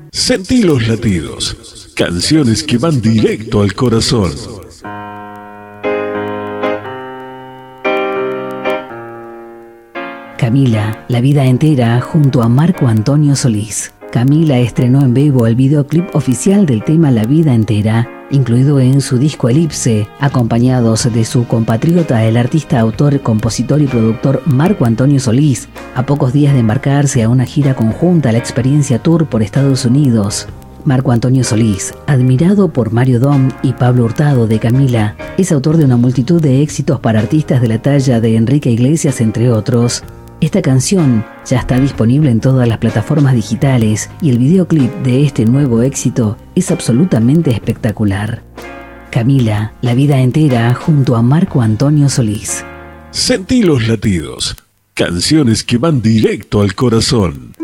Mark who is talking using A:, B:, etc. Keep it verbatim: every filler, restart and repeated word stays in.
A: Sentí los latidos, canciones que van directo al corazón.
B: Camila, la vida entera, junto a Marco Antonio Solís. Camila estrenó en vivo el videoclip oficial del tema La vida entera, incluido en su disco Elipse, acompañados de su compatriota, el artista, autor, compositor y productor Marco Antonio Solís, a pocos días de embarcarse a una gira conjunta, la Experiencia Tour por Estados Unidos. Marco Antonio Solís, admirado por Mario Dom y Pablo Hurtado de Camila, es autor de una multitud de éxitos para artistas de la talla de Enrique Iglesias, entre otros. Esta canción ya está disponible en todas las plataformas digitales y el videoclip de este nuevo éxito es absolutamente espectacular. Camila, la vida entera, junto a Marco Antonio Solís.
A: Sentí los latidos, canciones que van directo al corazón.